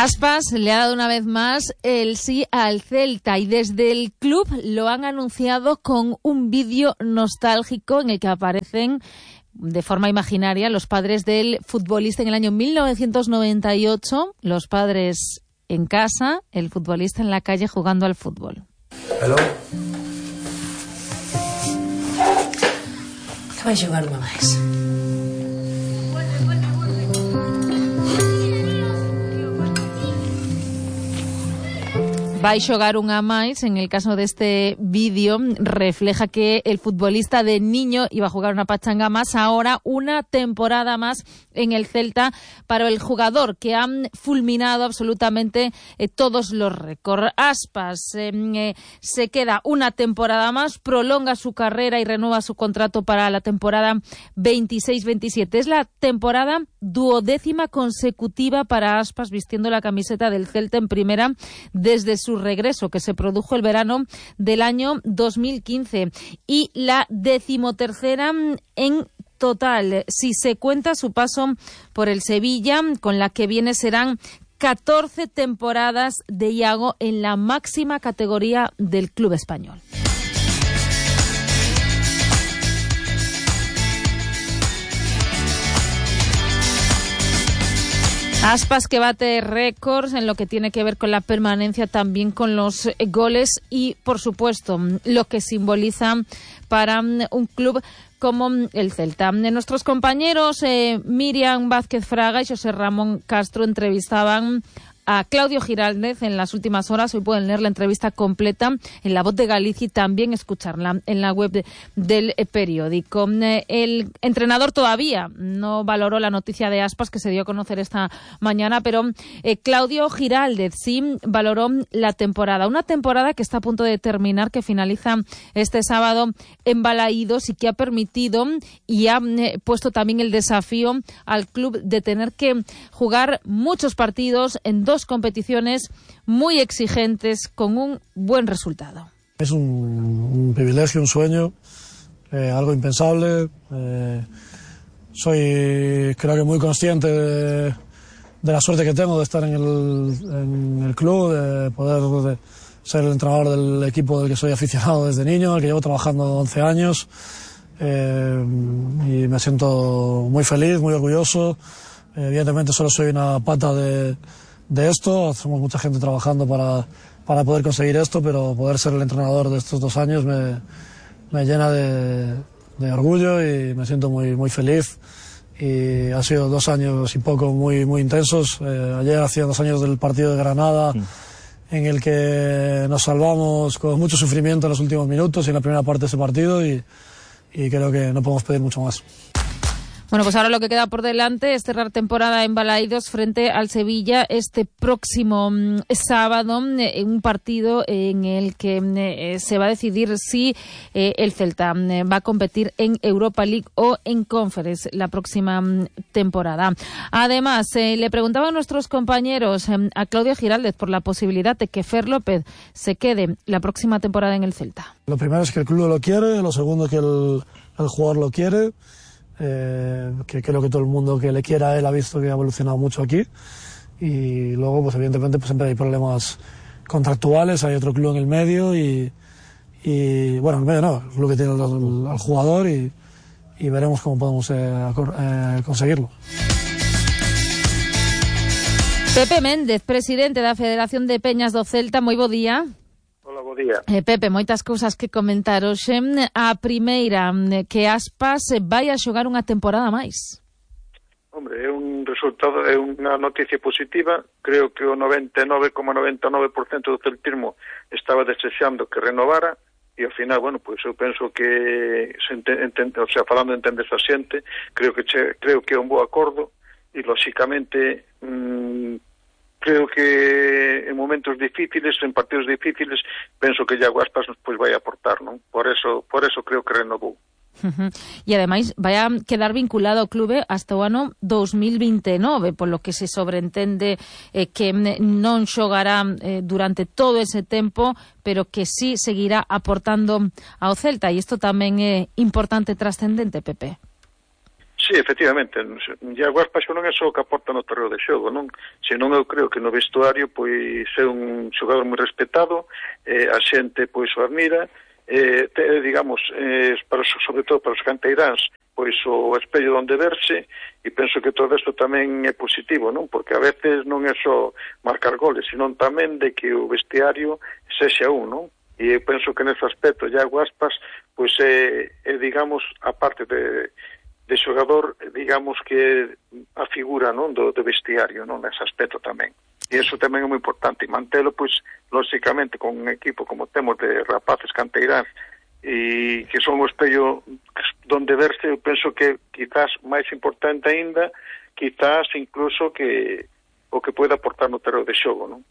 Aspas le ha dado una vez más el sí al Celta y desde el club lo han anunciado con un vídeo nostálgico en el que aparecen de forma imaginaria los padres del futbolista en el año 1998, los padres en casa, el futbolista en la calle jugando al fútbol. Hello. Que vai xogar unha máis. Vai xogar unha máis, en el caso de este vídeo, refleja que el futbolista de niño iba a jugar una pachanga más, ahora una temporada más en el Celta para el jugador que han fulminado absolutamente todos los récords. Aspas se queda una temporada más, prolonga su carrera y renueva su contrato para la temporada 26-27. Es la temporada 12ª consecutiva para Aspas vistiendo la camiseta del Celta en primera desde su regreso, que se produjo el verano del año 2015, y la 13ª en total, si se cuenta su paso por el Sevilla, con la que viene serán 14 temporadas de Iago en la máxima categoría del club español. Aspas que bate récords en lo que tiene que ver con la permanencia, también con los goles y, por supuesto, lo que simboliza para un club como el Celta. Nuestros compañeros Miriam Vázquez Fraga y José Ramón Castro entrevistaban a Claudio Giraldez en las últimas horas. Hoy pueden leer la entrevista completa en La Voz de Galicia y también escucharla en la web del periódico. El entrenador todavía no valoró la noticia de Aspas que se dio a conocer esta mañana, pero Claudio Giraldez sí valoró la temporada. Una temporada que está a punto de terminar, que finaliza este sábado en Balaídos y que ha permitido y ha puesto también el desafío al club de tener que jugar muchos partidos en dos competiciones muy exigentes con un buen resultado. Es un privilegio, un sueño, algo impensable. Soy, creo que, muy consciente de la suerte que tengo de estar en el club, de poder ser el entrenador del equipo del que soy aficionado desde niño, el que llevo trabajando 11 años. Y me siento muy feliz, muy orgulloso. Evidentemente solo soy una pata de esto, somos mucha gente trabajando para poder conseguir esto, pero poder ser el entrenador de estos 2 años me llena de orgullo y me siento muy, muy feliz. Y ha sido 2 años y poco muy, muy intensos. Ayer hacía 2 años del partido de Granada, en el que nos salvamos con mucho sufrimiento en los últimos minutos y en la primera parte de ese partido, y creo que no podemos pedir mucho más. Bueno, pues ahora lo que queda por delante es cerrar temporada en Balaídos frente al Sevilla este próximo sábado, un partido en el que se va a decidir si el Celta va a competir en Europa League o en Conference la próxima temporada. Además, le preguntaba a nuestros compañeros, a Claudio Giraldez, por la posibilidad de que Fer López se quede la próxima temporada en el Celta. Lo primero es que el club lo quiere, lo segundo que el jugador lo quiere. Que creo que todo el mundo que le quiera a él ha visto que ha evolucionado mucho aquí, y luego pues evidentemente pues siempre hay problemas contractuales, hay otro club en el medio y bueno, en el medio no, el club que tiene al jugador, y veremos cómo podemos conseguirlo. Pepe Méndez, presidente da Federación de Peñas do Celta, moi bo día. Hola, bo día. Pepe, moitas cousas que comentar hoxe. A primeira, que Aspas vai a xogar unha temporada máis. Hombre, é un resultado, é unha noticia positiva. Creo que o 99,99% do celtismo estaba desexando que renovara, e ao final, bueno, pois eu penso que falando en entendes a xente, creo que é un bo acordo, e lóxicamente creo que en momentos difíciles, en partidos difíciles, penso que Iago Aspas pois vai aportar, non? Por eso creo que renovou. E ademais vai a quedar vinculado ao clube hasta o ano 2029, polo que se sobreentende que non xogará durante todo ese tempo, pero que sí seguirá aportando ao Celta, e isto tamén é importante e trascendente, Pepe. Sí, efectivamente, Iago Aspas non é só o que aporta no terreo de xogo, non? Senón eu creo que no vestuario pois é un xogador moi respetado, a xente pois o admira, digamos, sobre todo para os canteiráns, pois o espello onde verse, e penso que todo isto tamén é positivo, non? Porque a veces non é só marcar goles, senón tamén de que o vestiario sexa un, non? E eu penso que nese aspecto Iago Aspas pois é digamos, a parte de xogador, digamos que a figura, non, do vestiario, non, nese aspecto tamén. E iso tamén é moi importante, e mantelo, pois, lóxicamente, con un equipo como temos de rapaces canteiráns e que son o espello donde verse, eu penso que quizás máis importante aínda, quizás incluso que o que pode aportar no terreo de xogo, non?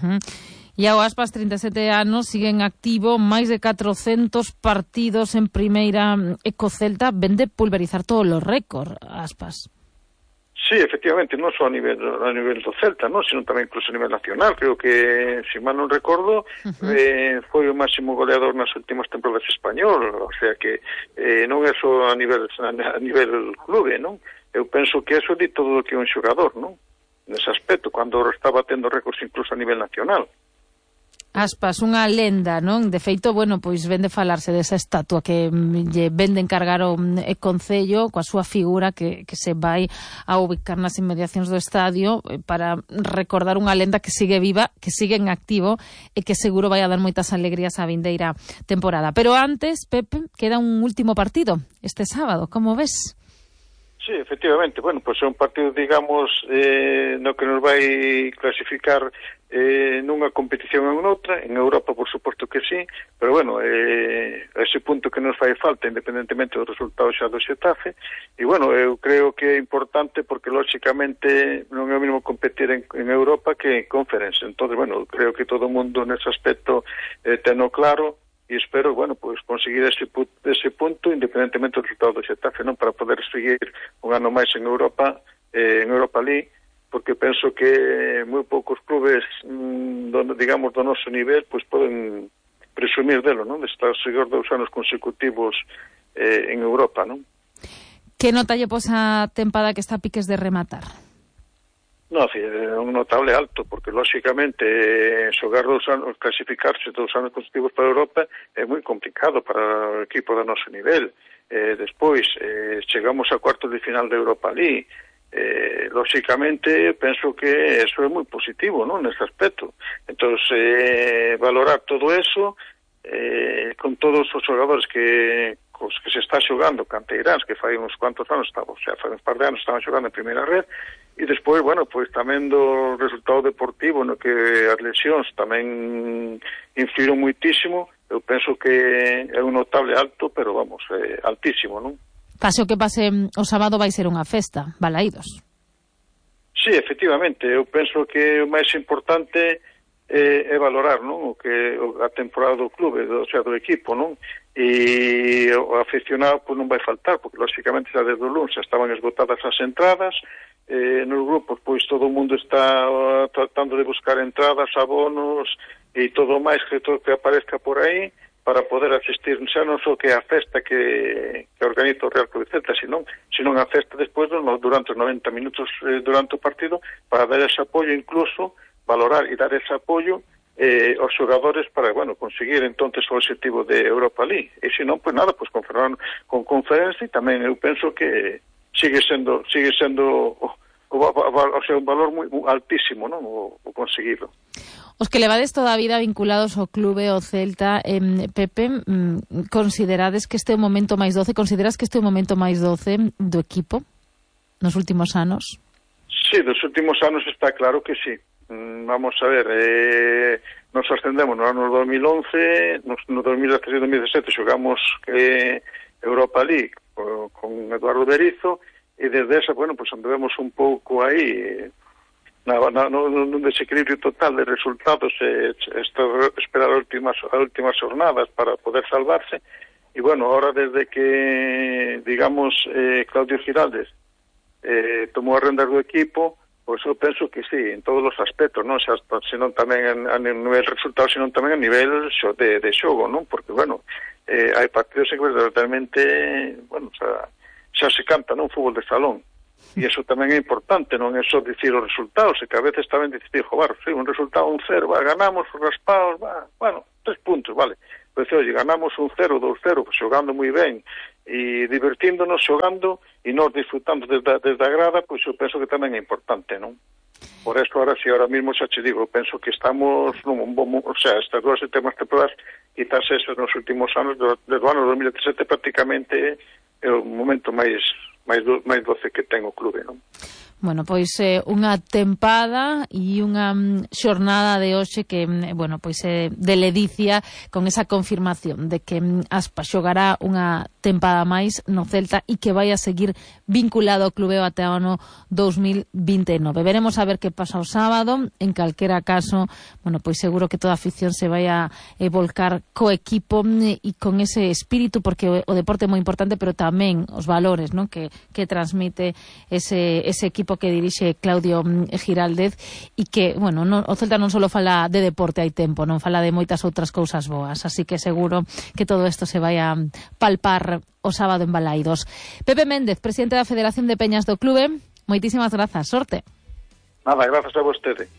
Iago Aspas, 37 anos, sigue en activo, máis de 400 partidos en primeira co Celta, ven de pulverizar todos os récords, Aspas. Sí, efectivamente, non só a nivel do Celta, non, sino tamén incluso a nivel nacional. Creo que, se mal non recordo, foi o máximo goleador nas últimas temporadas español, o sea que non é só a nivel clube, non? Eu penso que eso di todo o que é un xogador, non? Nese aspecto, cando estaba tendo récords incluso a nivel nacional. Aspas, unha lenda, non? De feito, bueno, pois ven de falarse desa estatua que lle ven de encargar o Concello coa súa figura que se vai a ubicar nas inmediacións do estadio para recordar unha lenda que sigue viva, que sigue en activo e que seguro vai a dar moitas alegrías á vindeira temporada. Pero antes, Pepe, queda un último partido este sábado, como ves? Sí, efectivamente, bueno, pois é un partido, digamos, no que nos vai clasificar nunha competición ou noutra, en Europa por suposto que sí, pero bueno, ese punto que nos fai falta, independentemente do resultado xa do Xetafe, e bueno, eu creo que é importante porque lóxicamente non é o mesmo competir en Europa que en Conference, entón, bueno, creo que todo o mundo nese aspecto teno claro, e espero, bueno, pues conseguir ese punto independentemente do resultado do Xetafe, non, para poder seguir un ano máis en Europa League, porque penso que moi poucos clubes digamos do noso nivel pois poden presumir delo, non, de estar seguir 2 anos consecutivos en Europa, non? Que nota lle pos a tempada que está a piques de rematar? No, é un notable alto, porque lóxicamente xogar 2 anos, clasificarse 2 anos consecutivos para Europa é moi complicado para o equipo do noso nivel. Despois, chegamos a cuartos de final de Europa League. Lóxicamente, penso que eso é moi positivo, non, nese aspecto. Entón, valorar todo eso, con todos os xogadores que se está xogando, canteiráns, que fai uns cuantos anos, fai uns par de anos estaban xogando en primeira red, e despois, bueno, pois tamén do resultado deportivo, no que as lesións tamén influíron muitísimo. Eu penso que é un notable alto, pero vamos, altísimo, non? Pase o que pase o sábado vai ser unha festa, Balaídos. Sí, efectivamente, eu penso que o máis importante é valorar, non, a temporada do clube, o sea, do equipo, non? E o aficionado pois non vai faltar, porque lóxicamente xa desde o lunes estaban esgotadas as entradas. Nos grupos pois todo o mundo está tratando de buscar entradas, abonos e todo máis que aparezca por aí para poder asistir xa non só que a festa que organiza o Real Club de Celta, senón a festa despois durante os 90 minutos durante o partido, para dar ese apoio, incluso valorar e dar ese apoio aos xogadores para, bueno, conseguir entonces o objetivo de Europa League. E se non, pois nada, pois con Conference tamén eu penso que sigue sendo un valor moi altísimo, non, o conseguirlo. Os que levades toda a vida vinculados ao clube, ao Celta, Pepe, considerades que este é o momento máis doce? Consideras que este é o momento máis doce do equipo nos últimos anos? Sí, dos últimos anos está claro que sí. Vamos a ver, nos ascendemos no ano 2011, no 2016-2017 xogamos Europa League con Eduardo Berizzo, e desde esa, bueno, pues anduvemos un pouco aí nun desequilibrio total de resultados, esperar as últimas jornadas para poder salvarse, e bueno, ahora desde que, digamos, Claudio Giraldes tomou a renda do equipo, pois eu penso que sí, en todos os aspectos, non xa senón tamén a nivel resultado, senón tamén a nivel de xogo, non? Porque, bueno, hai partidos en que verdadeiramente, bueno, xa xa se canta nun fútbol de salón. E iso tamén é importante, non é só dicir os resultados, e que a veces tamén dicir, joder, sí, un resultado 1-0, ganamos os raspados, bueno, 3 puntos, vale. Pois, oye, ganamos 1-0, 2-0, pues, xogando moi ben, e divertíndonos, xogando, e nós disfrutando desde a grada, pois eu penso que tamén é importante, non? Por eso, ahora mismo xa te digo, penso que estamos nun bom, o sea, estas 2 últimas temporadas, quizás esos nos últimos anos, desde o ano 2017 prácticamente é o momento máis doce que ten o clube, non? Bueno, pois unha tempada e unha xornada de hoxe que, bueno, pois de ledicia con esa confirmación de que Aspas xogará unha tempada máis no Celta e que vai a seguir vinculado ao clubeo até o ano 2029. Veremos a ver que pasa o sábado. En calquera caso, bueno, pois seguro que toda a afición se vai a volcar co equipo e con ese espírito, porque o deporte é moi importante, pero tamén os valores, non, que transmite ese equipo que dirixe Claudio Giraldez, e que, bueno, o Celta non só fala de deporte hai tempo, non fala de moitas outras cousas boas, así que seguro que todo isto se vai a palpar o sábado en Balaidos. Pepe Méndez, presidente da Federación de Peñas do clube, moitísimas grazas, sorte. Nada, grazas a vostede.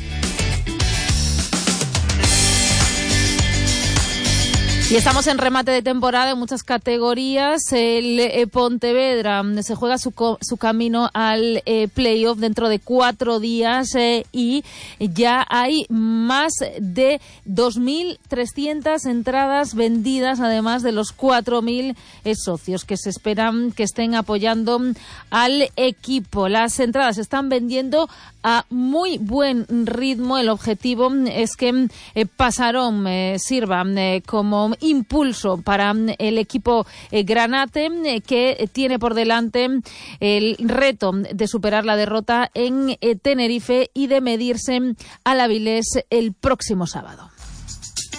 Y estamos en remate de temporada en muchas categorías. El Pontevedra se juega su camino al playoff dentro de 4 días y ya hay más de 2.300 entradas vendidas, además de los 4.000 socios que se esperan que estén apoyando al equipo. Las entradas se están vendiendo a muy buen ritmo. El objetivo es que Pasarón sirva como impulso para el equipo granate, que tiene por delante el reto de superar la derrota en Tenerife y de medirse al Avilés el próximo sábado.